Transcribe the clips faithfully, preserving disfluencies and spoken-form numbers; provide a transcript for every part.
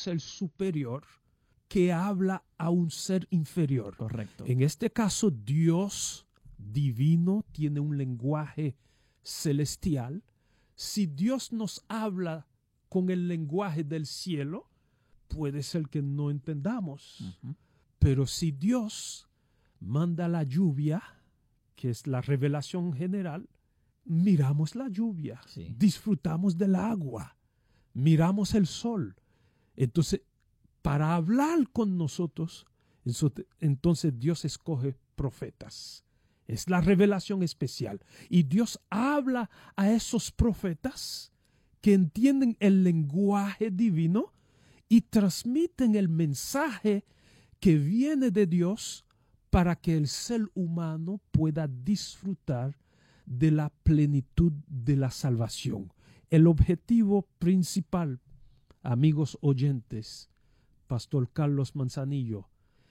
ser superior que habla a un ser inferior. Correcto. En este caso, Dios divino tiene un lenguaje celestial. Si Dios nos habla con el lenguaje del cielo, puede ser que no entendamos. Uh-huh. Pero si Dios manda la lluvia, que es la revelación general, miramos la lluvia, Sí. disfrutamos del agua, miramos el sol. Entonces, para hablar con nosotros, entonces Dios escoge profetas. Es la revelación especial. Y Dios habla a esos profetas que entienden el lenguaje divino y transmiten el mensaje que viene de Dios para que el ser humano pueda disfrutar de la plenitud de la salvación. El objetivo principal, amigos oyentes, Pastor Carlos Manzanillo,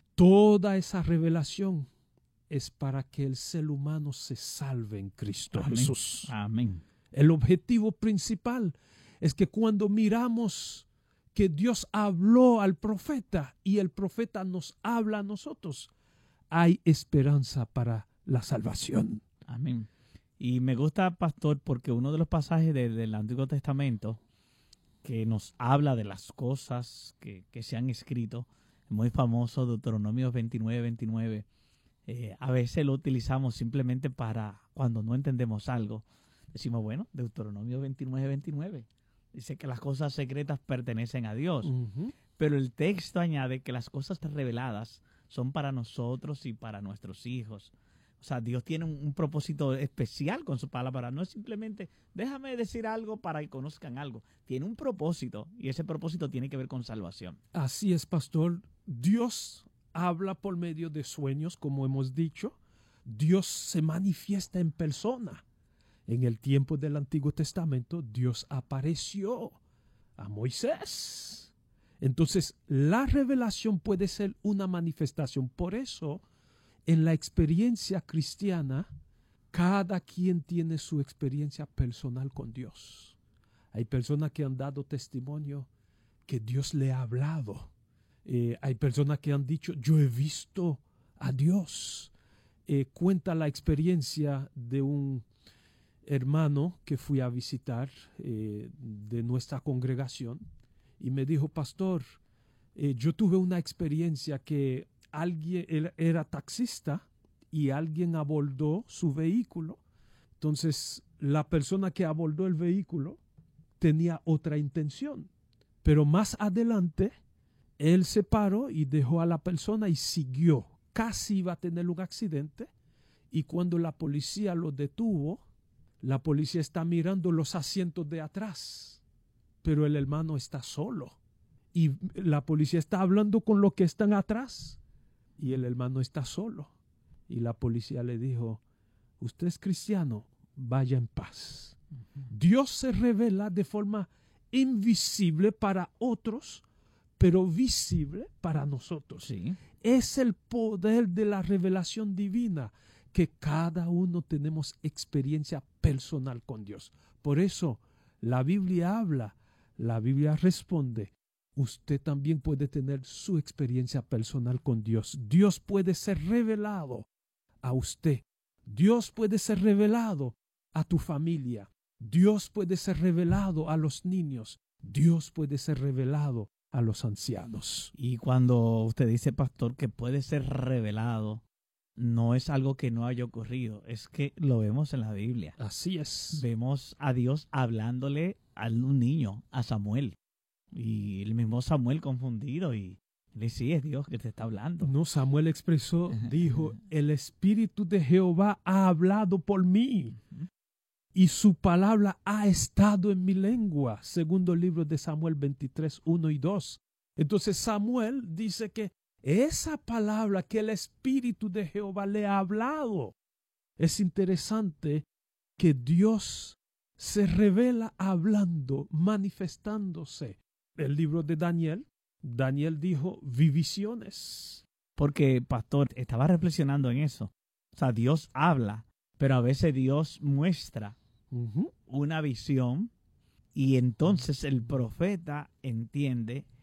toda esa revelación es para que el ser humano se salve en Cristo Amén. Jesús. Amén. El objetivo principal es que cuando miramos que Dios habló al profeta y el profeta nos habla a nosotros, hay esperanza para la salvación. Amén. Y me gusta, pastor, porque uno de los pasajes de, del Antiguo Testamento que nos habla de las cosas que, que se han escrito, muy famoso, Deuteronomio veintinueve, veintinueve, eh, a veces lo utilizamos simplemente para cuando no entendemos algo. Decimos, bueno, Deuteronomio veintinueve, veintinueve, dice que las cosas secretas pertenecen a Dios. Uh-huh. Pero el texto añade que las cosas reveladas son para nosotros y para nuestros hijos. O sea, Dios tiene un, un propósito especial con su palabra. No es simplemente, déjame decir algo para que conozcan algo. Tiene un propósito y ese propósito tiene que ver con salvación. Así es, pastor. Dios habla por medio de sueños, como hemos dicho. Dios se manifiesta en persona. En el tiempo del Antiguo Testamento, Dios apareció a Moisés. Entonces, la revelación puede ser una manifestación. Por eso, en la experiencia cristiana, cada quien tiene su experiencia personal con Dios. Hay personas que han dado testimonio que Dios le ha hablado. Eh, hay personas que han dicho, yo he visto a Dios. Eh, cuenta la experiencia de un hermano que fui a visitar eh, de nuestra congregación y me dijo, pastor, eh, yo tuve una experiencia que alguien él era taxista y alguien abordó su vehículo. Entonces la persona que abordó el vehículo tenía otra intención, pero más adelante él se paró y dejó a la persona y siguió. Casi iba a tener un accidente y cuando la policía lo detuvo, la policía está mirando los asientos de atrás, pero el hermano está solo y la policía está hablando con los que están atrás y el hermano está solo. Y la policía le dijo, usted es cristiano, vaya en paz. Uh-huh. Dios se revela de forma invisible para otros, pero visible para nosotros. Sí. Es el poder de la revelación divina, que cada uno tenemos experiencia personal con Dios. Por eso la Biblia habla, la Biblia responde. Usted también puede tener su experiencia personal con Dios. Dios puede ser revelado a usted. Dios puede ser revelado a tu familia. Dios puede ser revelado a los niños. Dios puede ser revelado a los ancianos. Y cuando usted dice, pastor, que puede ser revelado, no es algo que no haya ocurrido, es que lo vemos en la Biblia. Así es. Vemos a Dios hablándole a un niño, a Samuel. Y el mismo Samuel confundido y le dice, sí, es Dios que te está hablando. No, Samuel expresó, dijo, el Espíritu de Jehová ha hablado por mí y su palabra ha estado en mi lengua. Segundo libro de Samuel veintitrés, uno y dos. Entonces Samuel dice que esa palabra que el Espíritu de Jehová le ha hablado. Es interesante que Dios se revela hablando, manifestándose. El libro de Daniel, Daniel dijo, vi visiones. Porque, pastor, estaba reflexionando en eso. O sea, Dios habla, pero a veces Dios muestra uh-huh. una visión y entonces el profeta entiende